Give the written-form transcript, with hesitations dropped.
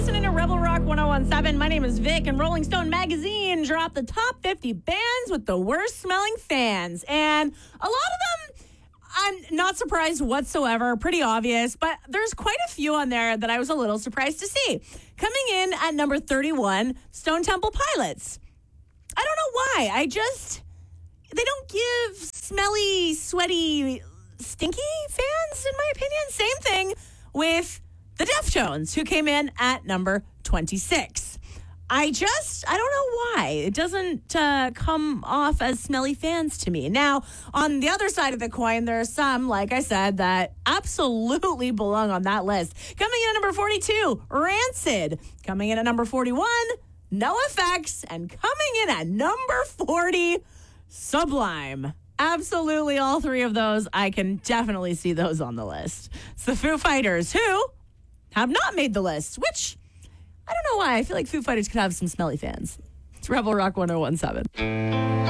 listening to Rebel Rock 1017. My name is Vic, and Rolling Stone magazine dropped the top 50 bands with the worst smelling fans. And a lot of them, I'm not surprised whatsoever, pretty obvious, but there's quite a few on there that I was a little surprised to see. Coming in at number 31, Stone Temple Pilots. I don't know why. They don't give smelly, sweaty, stinky fans, in my opinion. Same thing with the Deftones, who came in at number 26. I don't know why. It doesn't come off as smelly fans to me. Now, on the other side of the coin, there are some, like I said, that absolutely belong on that list. Coming in at number 42, Rancid. Coming in at number 41, NoFX. And coming in at number 40, Sublime. Absolutely all three of those, I can definitely see those on the list. It's the Foo Fighters, who have not made the list, which I don't know why. I feel like Foo Fighters could have some smelly fans. It's Rebel Rock 1017.